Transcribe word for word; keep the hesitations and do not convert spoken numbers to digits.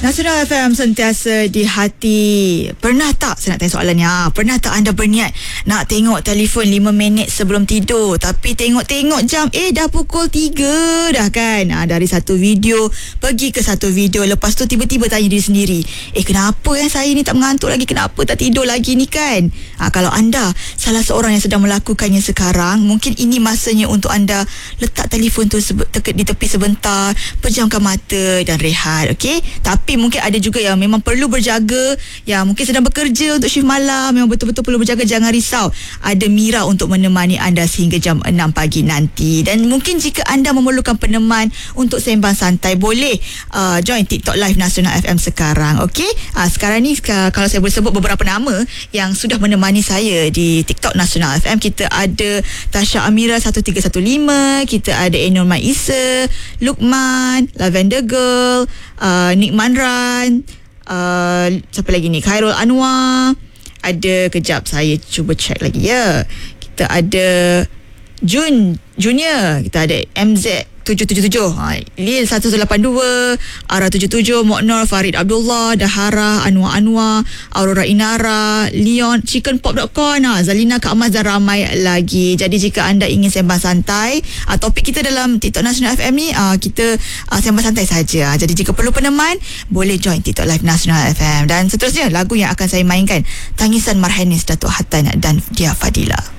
Nasional F M sentiasa di hati. Pernah tak, saya nak tanya soalan ni, ha, pernah tak anda berniat nak tengok telefon lima minit sebelum tidur, tapi tengok-tengok jam, eh dah pukul tiga dah kan. Ha, dari satu video pergi ke satu video, lepas tu tiba-tiba tanya diri sendiri, eh kenapa yang saya ni tak mengantuk lagi, kenapa tak tidur lagi ni kan. Ha, kalau anda salah seorang yang sedang melakukannya sekarang, mungkin ini masanya untuk anda letak telefon tu sebe- di tepi sebentar, pejamkan mata dan rehat. Okey, tapi mungkin ada juga yang memang perlu berjaga, yang mungkin sedang bekerja untuk shift malam, memang betul-betul perlu berjaga. Jangan risau, ada Mira untuk menemani anda sehingga jam enam pagi nanti. Dan mungkin jika anda memerlukan peneman untuk sembang santai, boleh uh, join TikTok Live Nasional F M sekarang. Okey, uh, sekarang ni uh, kalau saya boleh sebut beberapa nama yang sudah menemani saya di TikTok Nasional F M, kita ada Tasha Amira satu tiga satu lima, kita ada Enor Maisa, Lukman, Lavender Girl, uh, Nick Manran, uh, siapa lagi ni, Khairul Anwar, ada, kejap saya cuba check lagi ya, kita ada Jun Junior, kita ada M Z tujuh tujuh tujuh, ha, Lil satu lapan dua, Ara tujuh tujuh, Moknor, Farid Abdullah, Dahara, Anwar Anwar, Aurora Inara, Leon, chicken pop dot com, ha, Zalina Kak Mas dan ramai lagi. Jadi jika anda ingin sembang santai, ha, topik kita dalam TikTok Nasional F M ni, ha, kita ha, sembang santai saja. Ha, jadi jika perlu peneman, boleh join TikTok Live Nasional F M. Dan seterusnya lagu yang akan saya mainkan, Tangisan Marhanis Datuk Hatan dan Dia Fadila.